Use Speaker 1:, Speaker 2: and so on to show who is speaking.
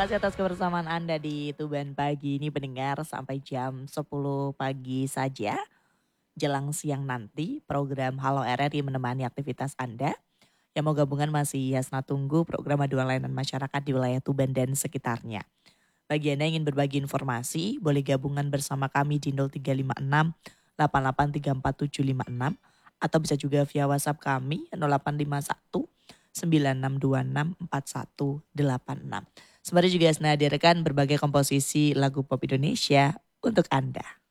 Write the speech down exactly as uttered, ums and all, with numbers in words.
Speaker 1: kasih atas kebersamaan Anda di Tuban Pagi ini pendengar sampai jam sepuluh pagi saja. Jelang siang nanti program Halo R R I menemani aktivitas Anda. Yang mau gabungan masih Yasna Tunggu program aduan layanan masyarakat di wilayah Tuban dan sekitarnya. Bagi Anda yang ingin berbagi informasi, boleh gabungan bersama kami di nol tiga lima enam delapan delapan tiga empat tujuh lima enam atau bisa juga via WhatsApp kami nol delapan lima satu sembilan enam dua enam empat satu delapan enam. Sembari juga Yasna hadirkan berbagai komposisi lagu pop Indonesia untuk Anda.